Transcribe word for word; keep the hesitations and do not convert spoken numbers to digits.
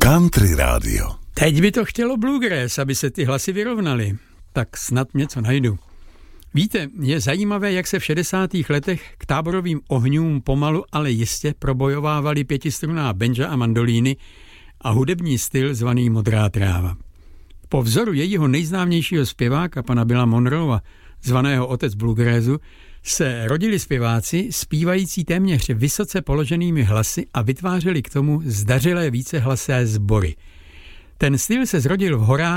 Country rádio. Teď by to chtělo bluegrass, aby se ty hlasy vyrovnaly. Tak snad něco najdu. Víte, je zajímavé, jak se v šedesátých letech k táborovým ohňům pomalu, ale jistě probojovávali pětistrunná banjo a mandolíny a hudební styl zvaný modrá tráva. Po vzoru jejího nejznámějšího zpěváka, pana Billa Monroea, zvaného otec bluegrassu, se rodili zpěváci, zpívající téměř vysoce položenými hlasy a vytvářeli k tomu zdařilé vícehlasé sbory. Ten styl se zrodil v horách